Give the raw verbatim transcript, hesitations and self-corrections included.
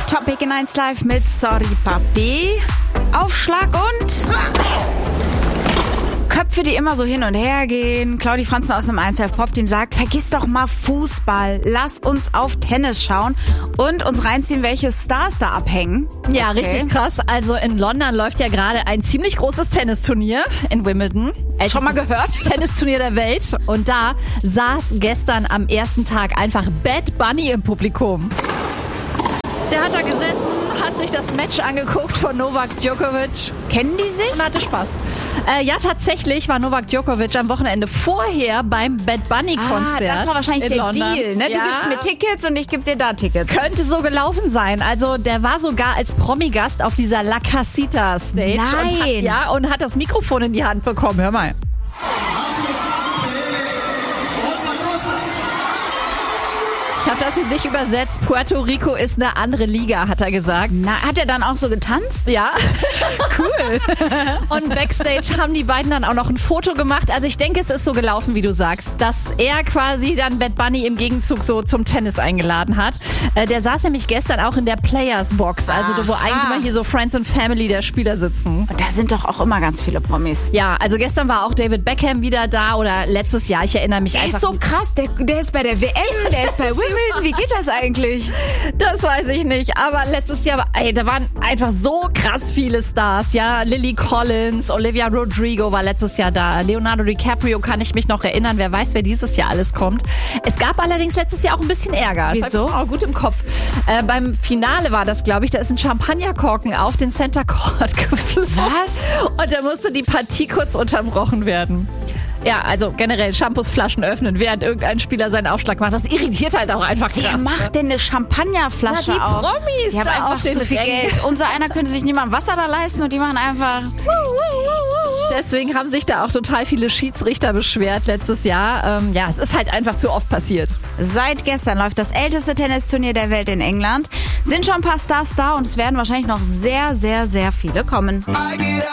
Top Big in eins Live mit Sorry Papi. Aufschlag und Köpfe, die immer so hin und her gehen. Claudi Franzen aus dem eins Live Pop Team sagt, vergiss doch mal Fußball. Lass uns auf Tennis schauen und uns reinziehen, welche Stars da abhängen. Ja, okay. Richtig krass. Also in London läuft ja gerade ein ziemlich großes Tennisturnier in Wimbledon. Es Schon mal gehört? Tennisturnier der Welt. Und da saß gestern am ersten Tag einfach Bad Bunny im Publikum. Der hat da gesessen, hat sich das Match angeguckt von Novak Djokovic. Kennen die sich? Und hatte Spaß. Äh, ja, tatsächlich war Novak Djokovic am Wochenende vorher beim Bad Bunny Konzert. Ah, das war wahrscheinlich der London. Deal, ne? Du ja. gibst mir Tickets und ich gebe dir da Tickets. Könnte so gelaufen sein. Also der war sogar als Promi-Gast auf dieser La Casita Stage. Nein. Und hat, ja, und hat das Mikrofon in die Hand bekommen. Hör mal. Ich habe das für dich übersetzt. Puerto Rico ist eine andere Liga, hat er gesagt. Na, hat er dann auch so getanzt? Ja. Cool. Und backstage haben die beiden dann auch noch ein Foto gemacht. Also ich denke, es ist so gelaufen, wie du sagst, dass er quasi dann Bad Bunny im Gegenzug so zum Tennis eingeladen hat. Äh, der saß nämlich gestern auch in der Players Box, also Aha. wo eigentlich immer hier so Friends and Family der Spieler sitzen. Und da sind doch auch immer ganz viele Promis. Ja, also gestern war auch David Beckham wieder da oder letztes Jahr, ich erinnere mich Der einfach. ist so krass, der, der ist bei der W M, der ist bei Wimbledon. Wie geht das eigentlich? Das weiß ich nicht, aber letztes Jahr, ey, da waren einfach so krass viele Stars, ja. Lily Collins, Olivia Rodrigo war letztes Jahr da, Leonardo DiCaprio kann ich mich noch erinnern, wer weiß, wer dieses Jahr alles kommt. Es gab allerdings letztes Jahr auch ein bisschen Ärger. Wieso? Das hab ich auch gut im Kopf. Äh, beim Finale war das, glaube ich, da ist ein Champagnerkorken auf den Center Court geflogen. Was? Und da musste die Partie kurz unterbrochen werden. Ja, also generell Shampoosflaschen öffnen, während irgendein Spieler seinen Aufschlag macht. Das irritiert halt auch einfach krass. Wer macht denn eine Champagnerflasche Na, die auf? Promis Die haben da auf einfach den zu viel Rängen. Geld. Unser einer könnte sich nicht mal Wasser da leisten und die machen einfach... Deswegen haben sich da auch total viele Schiedsrichter beschwert letztes Jahr. Ähm, ja, es ist halt einfach zu oft passiert. Seit gestern läuft das älteste Tennisturnier der Welt in England. Sind schon ein paar Stars da und es werden wahrscheinlich noch sehr, sehr, sehr viele kommen.